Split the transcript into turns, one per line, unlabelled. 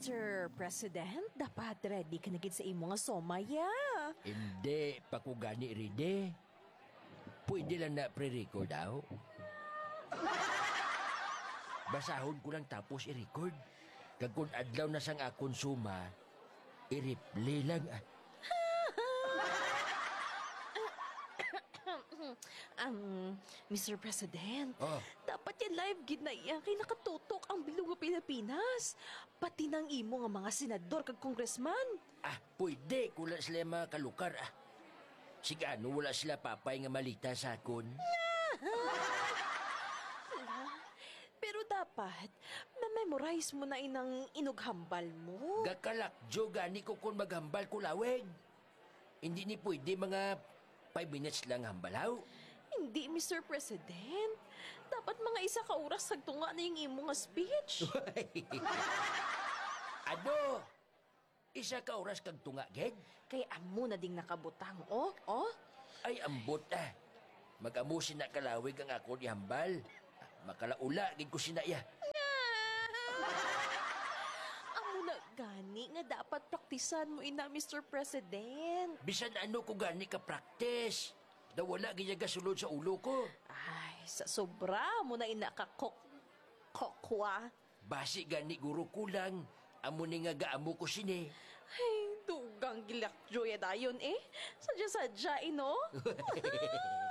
Mr. President, dapat ready ka na gid sa imo nga somaya.
Hindi pa ko gani ready. Pwede lang na pre-record daw. Basahon ko lang tapos i-record. Kag kung adlaw na sang akong suma, i-replay lang.
Mr. President,
Oh.
dapat yan live gid na iya kay nakatutok ang bilog nga Pilipinas. Pati ng imo nga mga senador kag congressman.
Pwede kung lang sila mga kalukar. Sigano wala sila papay nga malita sa akon.
Pero dapat, ma-memorize mo na inang inughambal mo.
Gakalakjo gani ko kung maghambal ko laweg. Hindi ni pwede mga 5 minutes lang hambalaw.
Hindi, Mr. President. Dapat mga 1 oras sagtunga na yung imo nga speech.
Ano? 1 oras kag tunga, ged?
Kay amo na ding nakabutang, oh.
Ay, ambot Mag-amusin na kalawig ang ako ni hambal. Makalaula, gid ko sinaya.
Amo na gani nga dapat praktisan mo ina, Mr. President.
Bisan ano ko gani ka practice. Da wala ginyaga sulod sa ulo ko.
Ay, sa sobra mo na ina ka kokwa.
Basi gani guro kulang. Amo ni nga gaamo ko sini.
Ay, dugang gilak joya dayon eh. Sadya-sadya, ino.